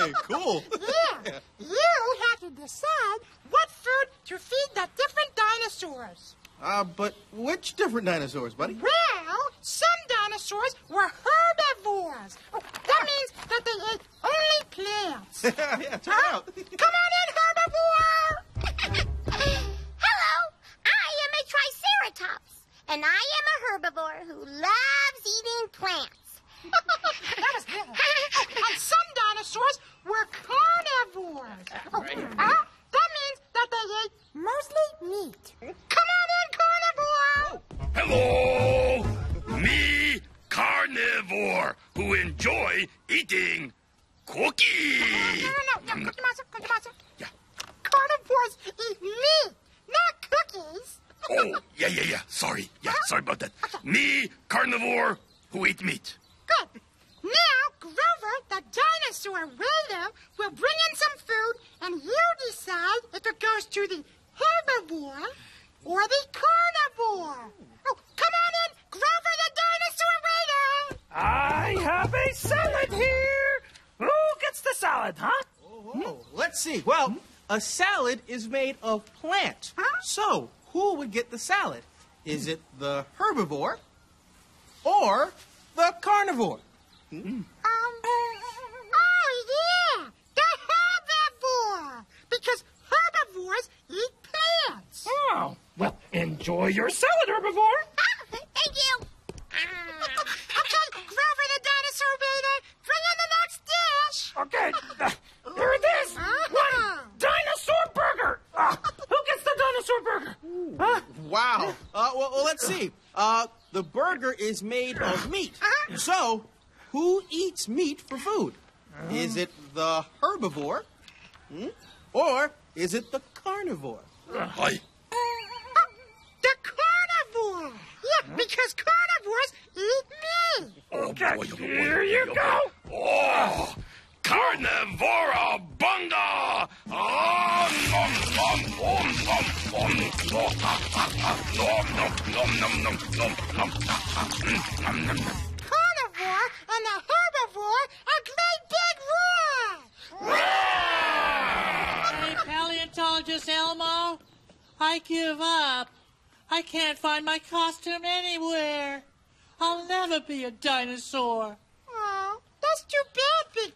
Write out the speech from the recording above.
Cool. Yeah. You have to decide what food to feed the different dinosaurs. But which different dinosaurs, buddy? Well, some dinosaurs were herbivores. Oh, that means that they ate only plants. Yeah, check it out. Come on in, herbivore! Hello, I am a triceratops, and I am a herbivore who loves eating plants. That was good. And some dinosaurs were carnivores. That means that they ate mostly meat. Come on in, carnivore! Hello! Me, carnivore, who enjoy eating cookies. No. Cookie Monster. Yeah. Carnivores eat meat, not cookies. Oh, yeah. Sorry. Yeah, sorry about that. Me, carnivore, who eat meat. Good. Now, Grover, the dinosaur waiter, will bring in some food, and you decide if it goes to the herbivore or the carnivore. Oh, come on in, Grover, the dinosaur waiter. I have a salad here. Who gets the salad, huh? Oh, let's see. Well, a salad is made of plant. So, who would get the salad? Is it the herbivore or the carnivore? Oh, yeah, the herbivore, because herbivores eat plants. Oh, well, enjoy your salad, herbivore. Thank you. Okay, Grover, the dinosaur waiter, bring in the next dish. Okay, here it is. One dinosaur burger. Who gets the dinosaur burger? Huh? Wow. Well, let's see. The burger is made of meat. So, who eats meat for food? Is it the herbivore? Or is it the carnivore? Hi. The carnivore. Yeah, because carnivores eat meat. Okay, here you go. Oh, carnivora bunga! Carnivore and the herbivore are great big roar. Hey, paleontologist Elmo, I give up. I can't find my costume anywhere. I'll never be a dinosaur. Oh, that's too bad, Big